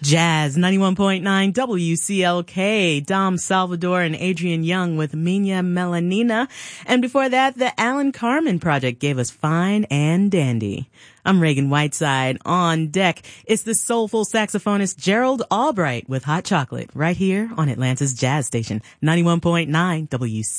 Jazz 91.9 WCLK, Dom Salvador and Adrian Young with Mina Melanina. And before that, the Alan Carmen Project gave us Fine and Dandy. I'm Reagan Whiteside. On deck, it's the soulful saxophonist Gerald Albright with Hot Chocolate right here on Atlanta's Jazz Station 91.9 WCLK.